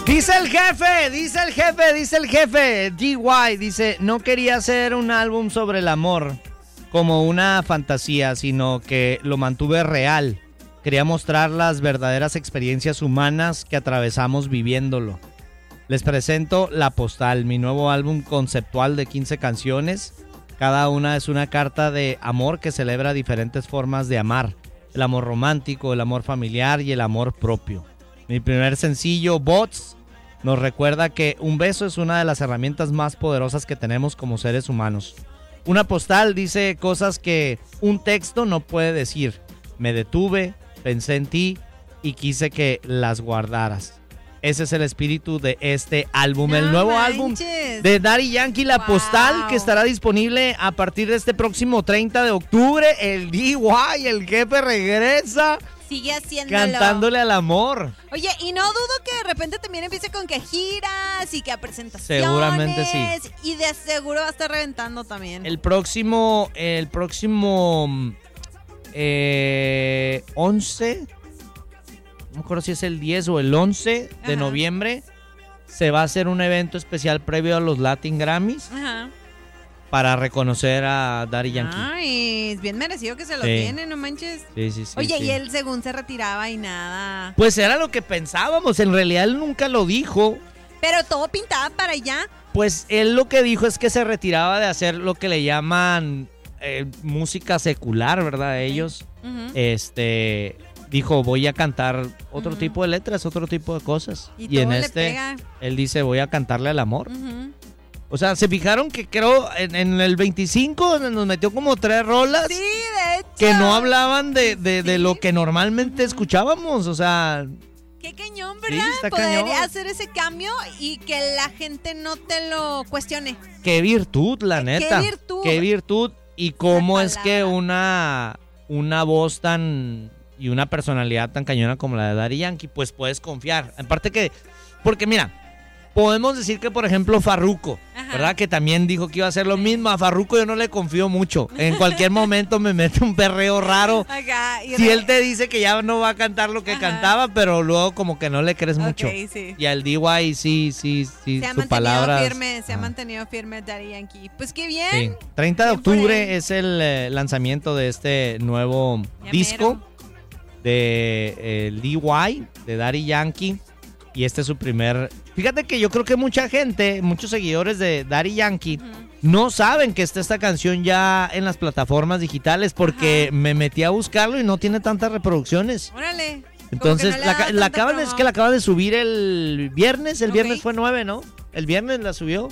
Dice el jefe, DY, dice, no quería hacer un álbum sobre el amor como una fantasía, sino que lo mantuve real. Quería mostrar las verdaderas experiencias humanas que atravesamos viviéndolo. Les presento La Postal, mi nuevo álbum conceptual de 15 canciones. Cada una es una carta de amor que celebra diferentes formas de amar. El amor romántico, el amor familiar y el amor propio. Mi primer sencillo, Bots, nos recuerda que un beso es una de las herramientas más poderosas que tenemos como seres humanos. Una postal dice cosas que un texto no puede decir. Me detuve, pensé en ti y quise que las guardaras. Ese es el espíritu de este álbum, el nuevo álbum de Daddy Yankee, La Postal, que estará disponible a partir de este próximo 30 de octubre. El DY, el jefe, regresa. Sigue haciéndolo. Cantándole al amor. Oye, y no dudo que de repente también empiece con que giras y que a presentaciones. Seguramente sí. Y de seguro va a estar reventando también. El próximo 11, no me acuerdo si es el 10 o el 11 de noviembre, se va a hacer un evento especial previo a los Latin Grammys. Ajá. Para reconocer a Daddy Yankee. Ay, es bien merecido que se lo tiene, no manches. Sí. Oye, sí. y él según se retiraba y nada. Pues era lo que pensábamos, en realidad él nunca lo dijo. Pero todo pintaba para allá. Pues él lo que dijo es que se retiraba de hacer lo que le llaman música secular, ¿verdad? Ellos, dijo, voy a cantar otro tipo de letras, otro tipo de cosas. Y en todo le pega. Él dice, voy a cantarle al amor. O sea, se fijaron que creo en el 25 nos metió como 3 rolas. Sí, de hecho. Que no hablaban de lo que normalmente escuchábamos, o sea. Qué cañón, ¿verdad? Sí, está Podría cañón. hacer ese cambio y que la gente no te lo cuestione. Qué virtud, la neta. Qué virtud. Qué virtud. Y cómo es que una voz tan y una personalidad tan cañona como la de Daddy Yankee, pues puedes confiar. En parte que, porque mira, podemos decir que, por ejemplo, Farruko, ¿verdad? Que también dijo que iba a hacer lo mismo. A Farruko yo no le confío mucho. En cualquier momento me mete un perreo raro. Si él te dice que ya no va a cantar lo que cantaba, pero luego como que no le crees mucho. Sí. Y al DY sí, su palabra. Se ha mantenido firme Daddy Yankee. Pues qué bien. Sí. 30 de octubre es el lanzamiento de este nuevo disco de el DY, de Daddy Yankee. Y este es su primer. Fíjate que yo creo que mucha gente, muchos seguidores de Daddy Yankee, no saben que está esta canción ya en las plataformas digitales porque me metí a buscarlo y no tiene tantas reproducciones. Órale. Entonces, la acaban de subir el viernes. El viernes fue 9, ¿no? El viernes la subió.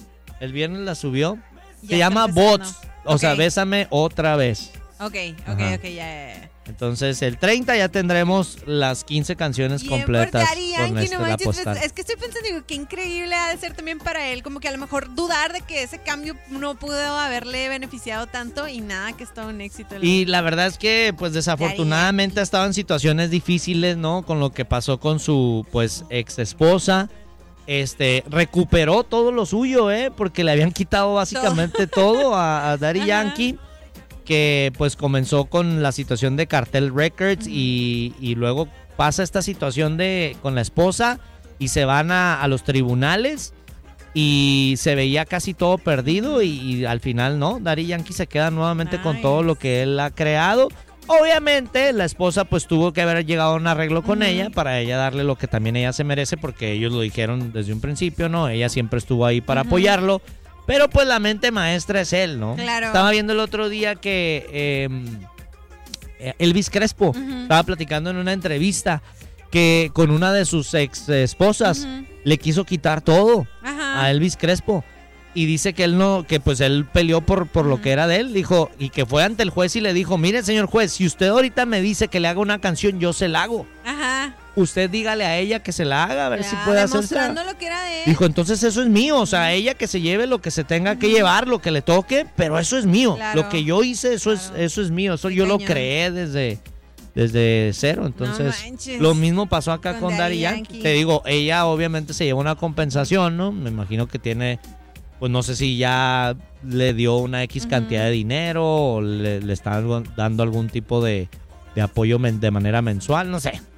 Se llama Bots. O sea, Bésame otra vez. Ok, ya. Entonces, el 30 ya tendremos las 15 canciones completas con La Postal. Es que estoy pensando, digo, qué increíble ha de ser también para él, como que a lo mejor dudar de que ese cambio no pudo haberle beneficiado tanto y nada, que es todo un éxito. Y la verdad es que, pues, desafortunadamente ha estado en situaciones difíciles, ¿no? Con lo que pasó con su, pues, ex esposa. Recuperó todo lo suyo, porque le habían quitado básicamente todo a Daddy Yankee. Que pues comenzó con la situación de Cartel Records y luego pasa esta situación con la esposa y se van a los tribunales y se veía casi todo perdido y al final no, Daddy Yankee se queda nuevamente con todo lo que él ha creado. Obviamente la esposa pues tuvo que haber llegado a un arreglo con ella para ella darle lo que también ella se merece porque ellos lo dijeron desde un principio, ¿no? Ella siempre estuvo ahí para apoyarlo. Pero pues la mente maestra es él, ¿no? Claro. Estaba viendo el otro día que Elvis Crespo estaba platicando en una entrevista que con una de sus ex esposas le quiso quitar todo a Elvis Crespo. Y dice que él peleó por lo que era de él, dijo, y que fue ante el juez y le dijo, mire señor juez, si usted ahorita me dice que le haga una canción, yo se la hago. Usted dígale a ella que se la haga, a ver si puede hacerse. Demostrando lo que era de él. Dijo, entonces eso es mío, o sea, ella que se lleve lo que se tenga que llevar, lo que le toque, pero eso es mío. Claro. Lo que yo hice, eso es mío, eso yo lo creé desde cero. Entonces, lo mismo pasó acá con Daddy Yankee. Te digo, ella obviamente se lleva una compensación, ¿no? Me imagino que tiene, pues no sé si ya le dio una X cantidad de dinero o le están dando algún tipo de apoyo de manera mensual, no sé.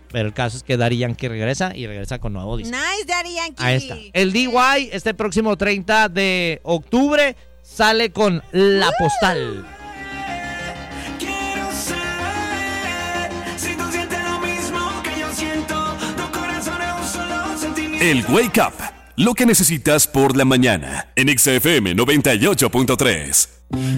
Pero el caso es que Daddy Yankee regresa y regresa con nuevo disco. Nice, Daddy Yankee. Ahí está. El DY este próximo 30 de octubre sale con La Postal. Quiero saber si tú sientes lo mismo que yo siento. Dos corazones, un solo sentimiento. El Wake Up, lo que necesitas por la mañana en XFM 98.3.